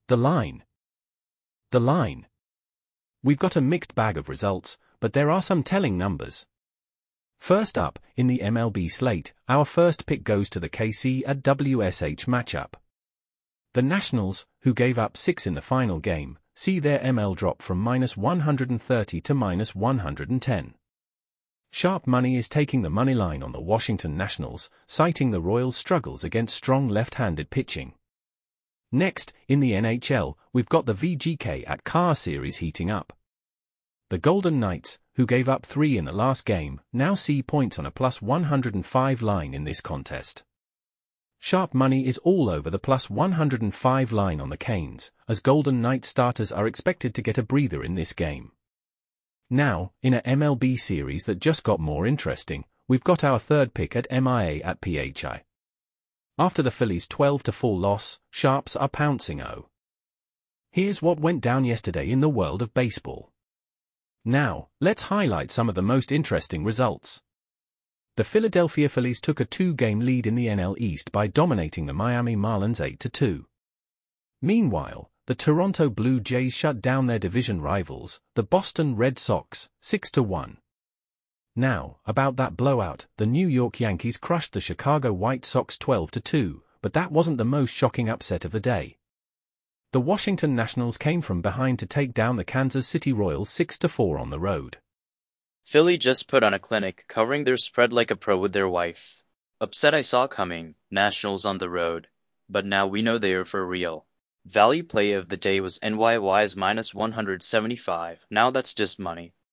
The line. The line. We've got a mixed bag of results, but there are some telling numbers. First up, in the MLB slate, our first pick goes to the KC at WSH matchup. The Nationals, who gave up 6 in the final game, see their ML drop from -130 to -110. Sharp Money is taking the money line on the Washington Nationals, citing the Royals' struggles against strong left-handed pitching. Next, in the NHL, we've got the VGK at Car Series heating up. The Golden Knights, who gave up 3 in the last game, now see points on a +105 line in this contest. Sharp Money is all over the +105 line on the Canes, as Golden Knights starters are expected to get a breather in this game. Now, in a MLB series that just got more interesting, we've got our third pick at MIA at PHI. After the Phillies' 12-4 loss, Sharps are pouncing. Here's what went down yesterday in the world of baseball. Now, let's highlight some of the most interesting results. The Philadelphia Phillies took a 2-game lead in the NL East by dominating the Miami Marlins 8-2. Meanwhile, the Toronto Blue Jays shut down their division rivals, the Boston Red Sox, 6-1. Now, about that blowout, the New York Yankees crushed the Chicago White Sox 12-2, but that wasn't the most shocking upset of the day. The Washington Nationals came from behind to take down the Kansas City Royals 6-4 on the road. Philly just put on a clinic, covering their spread like a pro with their wife. Upset I saw coming, Nationals on the road. But now we know they are for real. Value play of the day was NYY's -175, now that's just money.